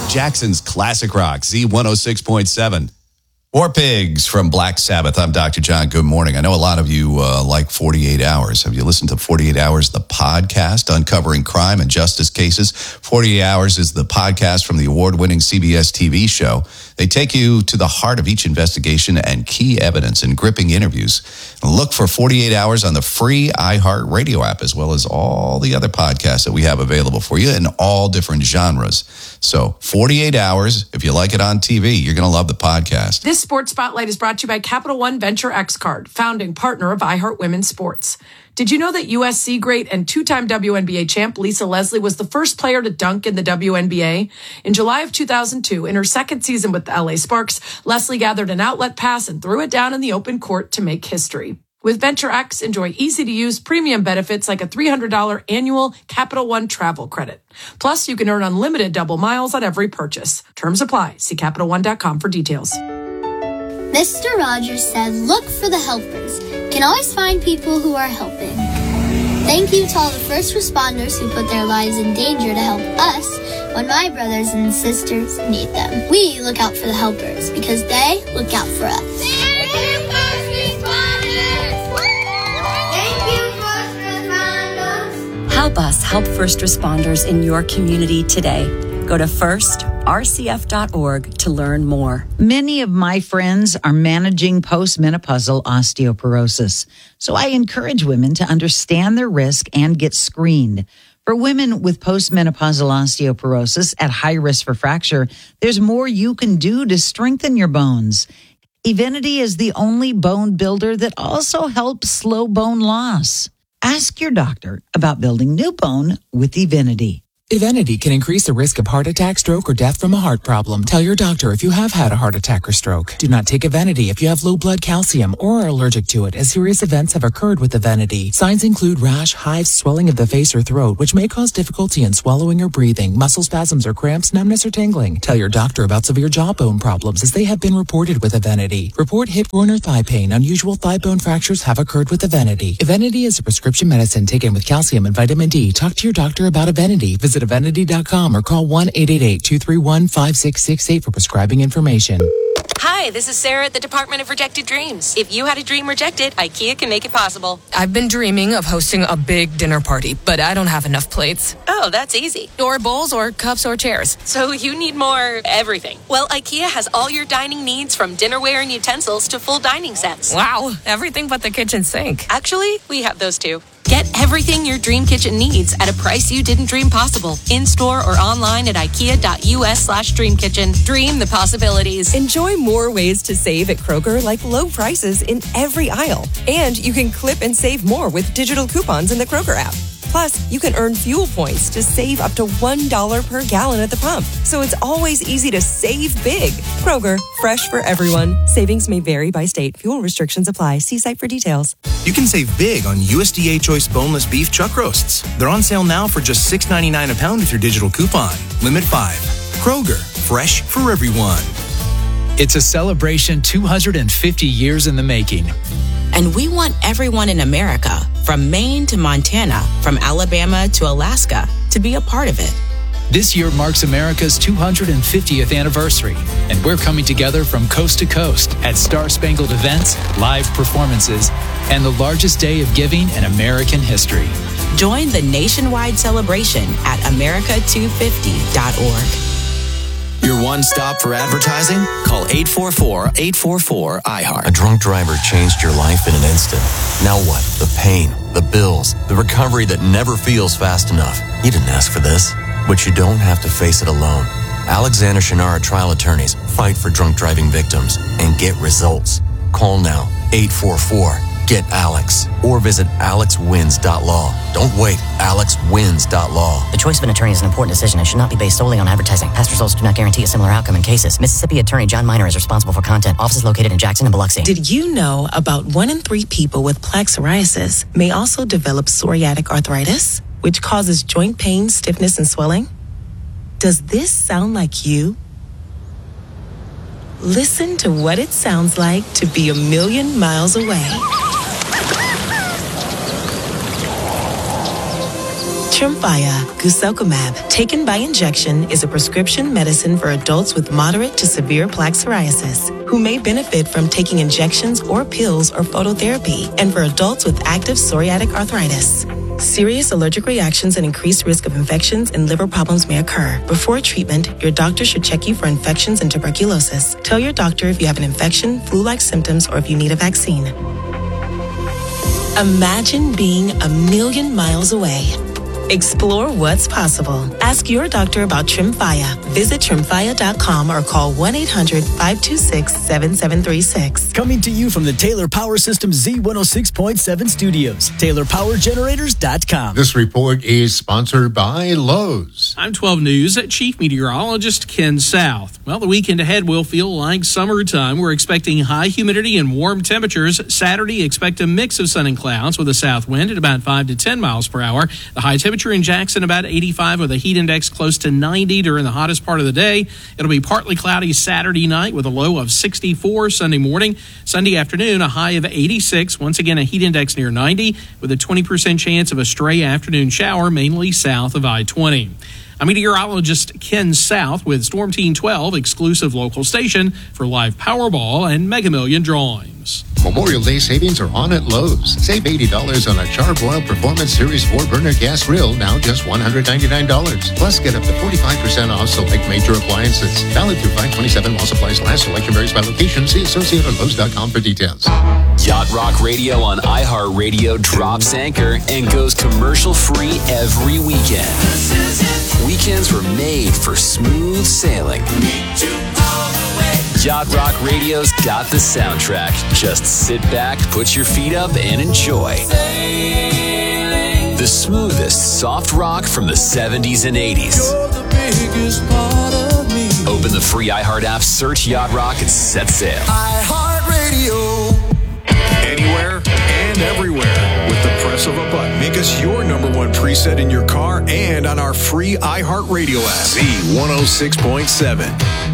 Jackson's Classic Rock, Z106.7. War Pigs from Black Sabbath. I'm Dr. John. Good morning. I know a lot of you like 48 Hours. Have you listened to 48 Hours, the podcast, uncovering crime and justice cases? 48 Hours is the podcast from the award-winning CBS TV show. They take you to the heart of each investigation and key evidence in gripping interviews. Look for 48 Hours on the free iHeartRadio app, as well as all the other podcasts that we have available for you in all different genres. So 48 Hours, if you like it on TV, you're going to love the podcast. This Sports Spotlight is brought to you by Capital One Venture X Card, founding partner of iHeart Women's Sports. Did you know that USC great and two-time WNBA champ Lisa Leslie was the first player to dunk in the WNBA? In July of 2002, in her second season with the LA Sparks, Leslie gathered an outlet pass and threw it down in the open court to make history. With Venture X, enjoy easy-to-use premium benefits like a $300 annual Capital One travel credit. Plus, you can earn unlimited double miles on every purchase. Terms apply. See CapitalOne.com for details. Mr. Rogers said, look for the helpers. Can always find people who are helping. Thank you to all the first responders who put their lives in danger to help us when my brothers and sisters need them. We look out for the helpers because they look out for us. Thank you, first responders! Thank you, first responders! Help us help first responders in your community today. Go to firstrcf.org to learn more. Many of my friends are managing postmenopausal osteoporosis, so I encourage women to understand their risk and get screened. For women with postmenopausal osteoporosis at high risk for fracture, there's more you can do to strengthen your bones. Evenity is the only bone builder that also helps slow bone loss. Ask your doctor about building new bone with Evenity. Evenity can increase the risk of heart attack, stroke, or death from a heart problem. Tell your doctor if you have had a heart attack or stroke. Do not take Evenity if you have low blood calcium or are allergic to it, as serious events have occurred with Evenity. Signs include rash, hives, swelling of the face or throat, which may cause difficulty in swallowing or breathing, muscle spasms or cramps, numbness or tingling. Tell your doctor about severe jawbone problems, as they have been reported with Evenity. Report hip, groin, or thigh pain. Unusual thigh bone fractures have occurred with Evenity. Evenity is a prescription medicine taken with calcium and vitamin D. Talk to your doctor about Evenity. Visit Evenity.com or call 1-888-231-5668 for prescribing information. Hi, this is Sarah at the Department of Rejected Dreams. If you had a dream rejected, IKEA can make it possible. I've been dreaming of hosting a big dinner party, but I don't have enough plates. Oh, that's easy. Or bowls or cups or chairs. So you need more everything. Well, IKEA has all your dining needs, from dinnerware and utensils to full dining sets. Wow, everything but the kitchen sink. Actually, we have those too. Get everything your dream kitchen needs at a price you didn't dream possible. In-store or online at ikea.us/dreamkitchen. Dream the possibilities. Enjoy more ways to save at Kroger, like low prices in every aisle. And you can clip and save more with digital coupons in the Kroger app. Plus, you can earn fuel points to save up to $1 per gallon at the pump. So it's always easy to save big. Kroger, fresh for everyone. Savings may vary by state. Fuel restrictions apply. See site for details. You can save big on USDA Choice Boneless Beef Chuck Roasts. They're on sale now for just $6.99 a pound with your digital coupon. Limit 5. Kroger, fresh for everyone. It's a celebration 250 years in the making. And we want everyone in America, from Maine to Montana, from Alabama to Alaska, to be a part of it. This year marks America's 250th anniversary, and we're coming together from coast to coast at Star-Spangled events, live performances, and the largest day of giving in American history. Join the nationwide celebration at America250.org. Your one stop for advertising? Call 844-844-IHEART. A drunk driver changed your life in an instant. Now what? The pain, the bills, the recovery that never feels fast enough. You didn't ask for this, but you don't have to face it alone. Alexander Shannara trial attorneys fight for drunk driving victims and get results. Call now, 844-GET-ALEX, or visit alexwins.law. Don't wait, alexwins.law. The choice of an attorney is an important decision and should not be based solely on advertising. Past results do not guarantee a similar outcome in cases. Mississippi Attorney John Minor is responsible for content. Office is located in Jackson and Biloxi. Did you know about 1 in 3 people with plaque psoriasis may also develop psoriatic arthritis, which causes joint pain, stiffness, and swelling? Does this sound like you? Listen to what it sounds like to be a million miles away. Tremfya guselkumab, taken by injection, is a prescription medicine for adults with moderate to severe plaque psoriasis who may benefit from taking injections or pills or phototherapy, and for adults with active psoriatic arthritis. Serious allergic reactions and increased risk of infections and liver problems may occur. Before treatment, your doctor should check you for infections and tuberculosis. Tell your doctor if you have an infection, flu-like symptoms, or if you need a vaccine. Imagine being 1,000,000 miles away. Explore what's possible. Ask your doctor about Tremfya. Visit Tremfya.com or call 1-800-526-7736. Coming to you from the Taylor Power Systems Z106.7 studios. TaylorPowerGenerators.com. This report is sponsored by Lowe's. I'm 12 News Chief Meteorologist Ken South. Well, the weekend ahead will feel like summertime. We're expecting high humidity and warm temperatures. Saturday, expect a mix of sun and clouds with a south wind at about 5 to 10 miles per hour. The high temperature in Jackson about 85 with a heat index close to 90 during the hottest part of the day. It'll be partly cloudy Saturday night with a low of 64 Sunday morning. Sunday afternoon, a high of 86. Once again, a heat index near 90 with a 20% chance of a stray afternoon shower, mainly south of I-20. I'm meteorologist Ken South with Storm Team 12, exclusive local station for live Powerball and Mega Million drawings. Memorial Day savings are on at Lowe's. Save $80 on a Charbroil Performance Series 4-burner gas grill, now just $199. Plus, get up to 45% off select major appliances. Valid through 5/27 while supplies last. Selection varies by location. See associate on Lowe's.com for details. Yacht Rock Radio on iHeartRadio drops anchor and goes commercial-free every weekend. Weekends were made for smooth sailing. Yacht Rock Radio's got the soundtrack. Just sit back, put your feet up, and enjoy. The smoothest soft rock from the 70s and 80s. Open the free iHeart app, search Yacht Rock, and set sail. iHeartRadio. Anywhere and everywhere with the press of a button. Make us your #1 preset in your car and on our free iHeartRadio app. Z106.7.